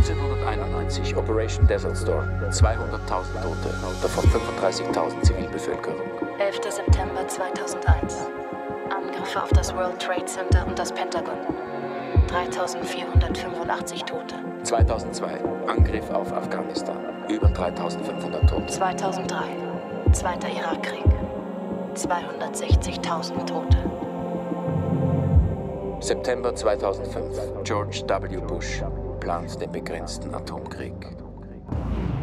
1991, Operation Desert Storm, 200.000 Tote, davon 35.000 Zivilbevölkerung. 11. September 2001, Angriffe auf das World Trade Center und das Pentagon, 3.485 Tote. 2002, Angriff auf Afghanistan, über 3.500 Tote. 2003, Zweiter Irakkrieg, 260.000 Tote. September 2005, George W. Bush plant den begrenzten Atomkrieg.